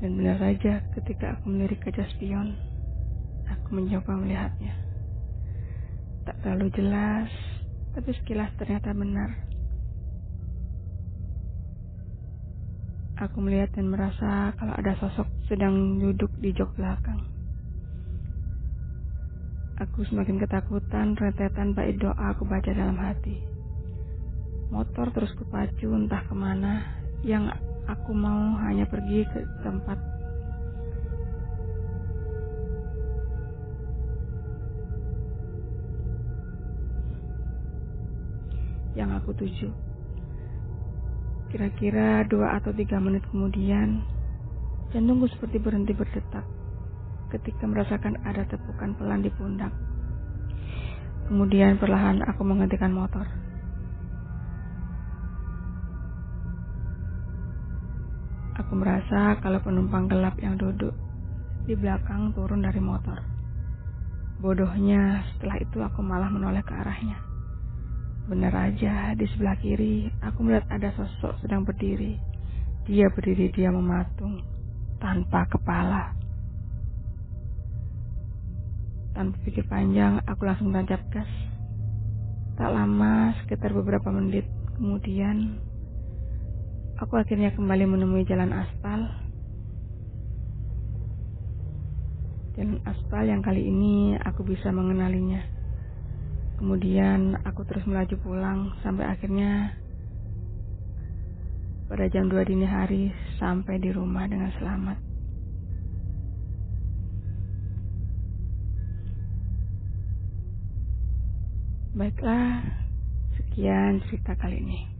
Dan benar saja ketika aku melirik kaca spion, aku mencoba melihatnya. Tak terlalu jelas, tapi sekilas ternyata benar. Aku melihat dan merasa kalau ada sosok sedang duduk di jok belakang. Aku semakin ketakutan, rentetan bait doa aku baca dalam hati. Motor terus kupacu entah kemana, yang aku mau hanya pergi ke tempat yang aku tuju. Kira-kira 2 atau 3 menit kemudian, jantungku seperti berhenti berdetak ketika merasakan ada tepukan pelan di pundak. Kemudian perlahan aku menghentikan motor. Aku merasa kalau penumpang gelap yang duduk di belakang turun dari motor. Bodohnya, setelah itu aku malah menoleh ke arahnya. Benar aja, di sebelah kiri, aku melihat ada sosok sedang berdiri. Dia berdiri, dia mematung, tanpa kepala. Tanpa pikir panjang, aku langsung tancap gas. Tak lama, sekitar beberapa menit kemudian, aku akhirnya kembali menemui jalan aspal. Jalan aspal yang kali ini aku bisa mengenalinya. Kemudian aku terus melaju pulang sampai akhirnya pada jam 2 dini hari sampai di rumah dengan selamat. Baiklah, sekian cerita kali ini.